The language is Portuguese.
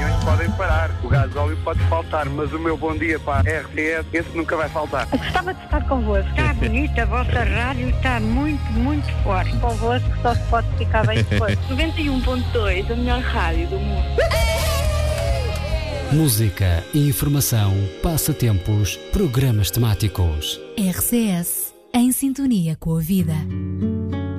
aviões podem parar, o gasóleo pode faltar, mas o meu bom dia para a RTS, esse nunca vai faltar. Eu gostava de estar convosco. Está bonita, a vossa rádio está muito, muito forte. Convosco só se pode ficar bem depois. 91.2, a melhor rádio do mundo. Música, informação, passatempos, programas temáticos. RCS, em sintonia com a vida.